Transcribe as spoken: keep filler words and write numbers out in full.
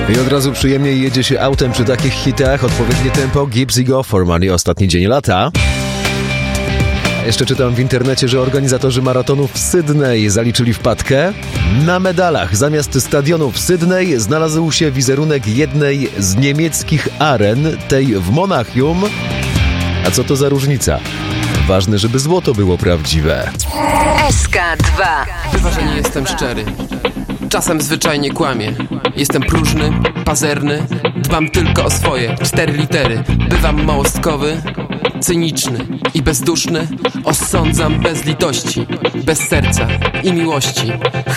I od razu przyjemniej jedzie się autem przy takich hitach. Odpowiednie tempo, Gibbs i Go for Money, ostatni dzień lata. A jeszcze czytam w internecie, że organizatorzy maratonu w Sydney zaliczyli wpadkę. Na medalach zamiast stadionu w Sydney znalazł się wizerunek jednej z niemieckich aren, tej w Monachium. A co to za różnica? Ważne, żeby złoto było prawdziwe. S K dwa. Bywa, że nie jestem szczery. Czasem zwyczajnie kłamię. Jestem próżny, pazerny. Dbam tylko o swoje cztery litery. Bywam małostkowy, cyniczny i bezduszny. Osądzam bez litości, bez serca i miłości.